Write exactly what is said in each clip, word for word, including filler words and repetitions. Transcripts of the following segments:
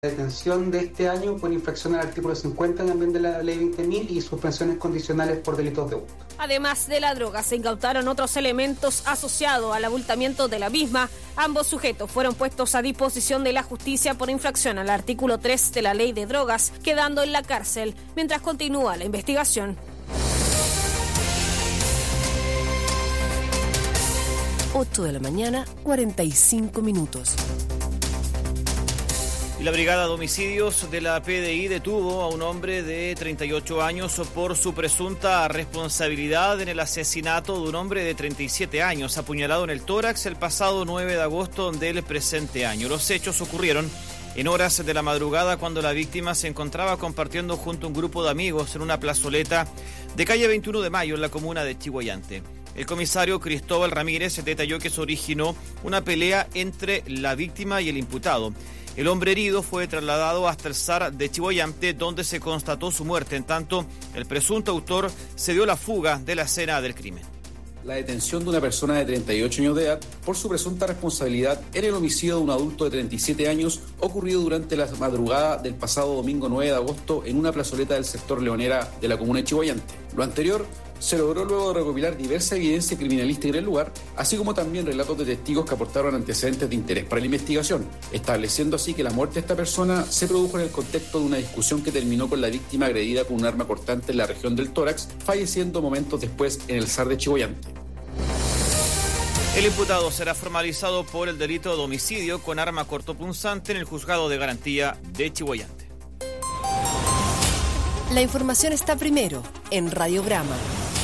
Detención de este año por infracción al artículo cincuenta también de la ley veinte mil y suspensiones condicionales por delitos de hurto. Además de la droga, se incautaron otros elementos asociados al abultamiento de la misma. Ambos sujetos fueron puestos a disposición de la justicia por infracción al artículo tres de la ley de drogas, quedando en la cárcel mientras continúa la investigación. ocho de la mañana, cuarenta y cinco minutos. Y la Brigada de Homicidios de la P D I detuvo a un hombre de treinta y ocho años por su presunta responsabilidad en el asesinato de un hombre de treinta y siete años, apuñalado en el tórax el pasado nueve de agosto del presente año. Los hechos ocurrieron en horas de la madrugada cuando la víctima se encontraba compartiendo junto a un grupo de amigos en una plazoleta de calle veintiuno de mayo en la comuna de Chihhuayante. El comisario Cristóbal Ramírez detalló que se originó una pelea entre la víctima y el imputado. El hombre herido fue trasladado hasta el S A R de Chihhuayante, donde se constató su muerte. En tanto, el presunto autor se dio la fuga de la escena del crimen. La detención de una persona de treinta y ocho años de edad por su presunta responsabilidad en el homicidio de un adulto de treinta y siete años ocurrido durante la madrugada del pasado domingo nueve de agosto en una plazoleta del sector Leonera de la comuna de Chihhuayante. Lo anterior se logró luego de recopilar diversa evidencia criminalística en el lugar, así como también relatos de testigos que aportaron antecedentes de interés para la investigación, estableciendo así que la muerte de esta persona se produjo en el contexto de una discusión que terminó con la víctima agredida con un arma cortante en la región del tórax, falleciendo momentos después en el S A R de Chihhuayante. El imputado será formalizado por el delito de homicidio con arma cortopunzante en el juzgado de garantía de Chihhuayante. La información está primero en Radiograma.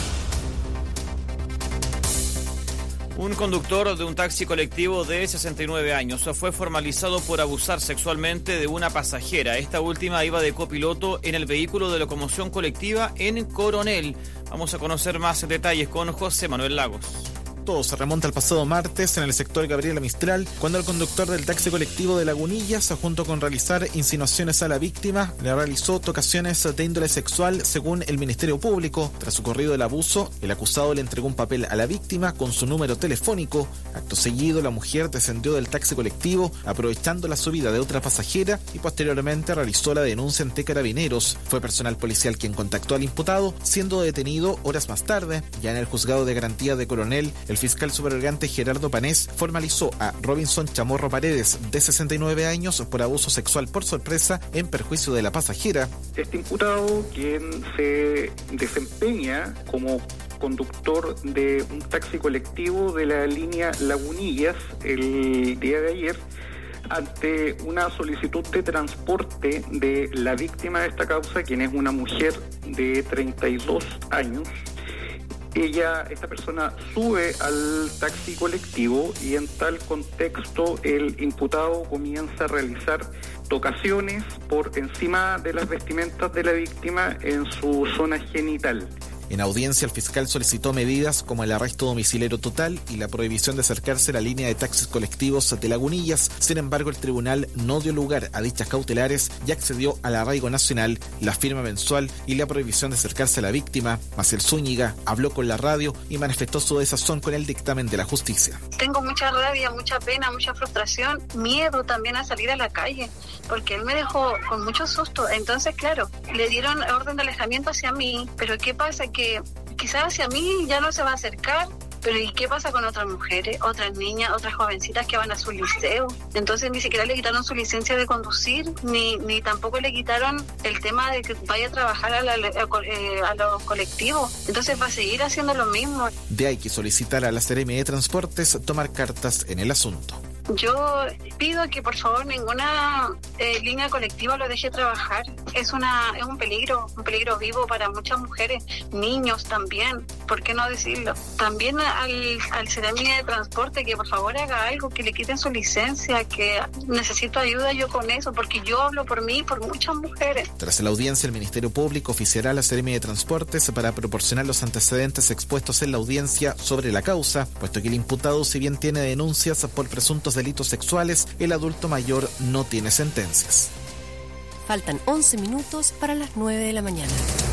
Un conductor de un taxi colectivo de sesenta y nueve años fue formalizado por abusar sexualmente de una pasajera. Esta última iba de copiloto en el vehículo de locomoción colectiva en Coronel. Vamos a conocer más detalles con José Manuel Lagos. Todo se remonta al pasado martes en el sector Gabriela Mistral, cuando el conductor del taxi colectivo de Lagunillas, junto con realizar insinuaciones a la víctima, le realizó tocaciones de índole sexual según el Ministerio Público. Tras ocurrido el abuso, el acusado le entregó un papel a la víctima con su número telefónico. Acto seguido, la mujer descendió del taxi colectivo, aprovechando la subida de otra pasajera, y posteriormente realizó la denuncia ante Carabineros. Fue personal policial quien contactó al imputado, siendo detenido horas más tarde. Ya en el juzgado de garantía de Coronel, el fiscal subrogante Gerardo Panés formalizó a Robinson Chamorro Paredes, de sesenta y nueve años, por abuso sexual por sorpresa en perjuicio de la pasajera. Este imputado, quien se desempeña como conductor de un taxi colectivo de la línea Lagunillas el día de ayer, ante una solicitud de transporte de la víctima de esta causa, quien es una mujer de treinta y dos años, Ella, esta persona sube al taxi colectivo y en tal contexto el imputado comienza a realizar tocaciones por encima de las vestimentas de la víctima en su zona genital. En audiencia, el fiscal solicitó medidas como el arresto domiciliario total y la prohibición de acercarse a la línea de taxis colectivos de Lagunillas. Sin embargo, el tribunal no dio lugar a dichas cautelares y accedió al arraigo nacional, la firma mensual y la prohibición de acercarse a la víctima. Maciel Zúñiga habló con la radio y manifestó su desazón con el dictamen de la justicia. Tengo mucha rabia, mucha pena, mucha frustración, miedo también a salir a la calle, porque él me dejó con mucho susto. Entonces, claro, le dieron orden de alejamiento hacia mí, pero ¿qué pasa? Que quizás hacia mí ya no se va a acercar, pero ¿y qué pasa con otras mujeres, otras niñas, otras jovencitas que van a su liceo? Entonces ni siquiera le quitaron su licencia de conducir, ni ni tampoco le quitaron el tema de que vaya a trabajar a, la, a, eh, a los colectivos. Entonces va a seguir haciendo lo mismo. De ahí que solicitar a la Seremi de Transportes tomar cartas en el asunto. Yo pido que por favor ninguna eh, línea colectiva lo deje trabajar. Es una es un peligro, un peligro vivo para muchas mujeres, niños también. ¿Por qué no decirlo? También al, al Seremi de Transporte que por favor haga algo, que le quiten su licencia, que necesito ayuda yo con eso, porque yo hablo por mí y por muchas mujeres. Tras la audiencia, el Ministerio Público oficiará a la Seremi de Transportes para proporcionar los antecedentes expuestos en la audiencia sobre la causa, puesto que el imputado, si bien tiene denuncias por presuntos delitos sexuales, el adulto mayor no tiene sentencias. Faltan once minutos para las nueve de la mañana.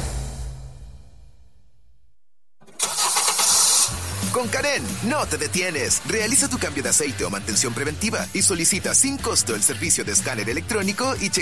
Con Karen, no te detienes. Realiza tu cambio de aceite o mantención preventiva y solicita sin costo el servicio de escáner electrónico y chequeo